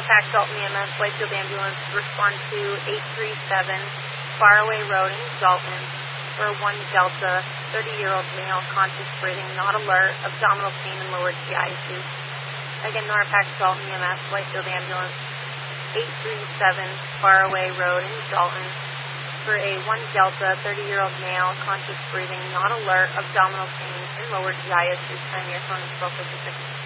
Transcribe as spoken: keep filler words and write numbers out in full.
Norpac Dalton E M S Whitefield Ambulance, respond to eight three seven Faraway Road in Dalton for one Delta, thirty-year-old male, conscious breathing, not alert, abdominal pain and lower G I issues. Again, Norpac Dalton E M S Whitefield Ambulance, eight three seven Faraway Road in Dalton for a one Delta, thirty-year-old male, conscious breathing, not alert, abdominal pain and lower G I issues. Time your phone is twelve fifty-six.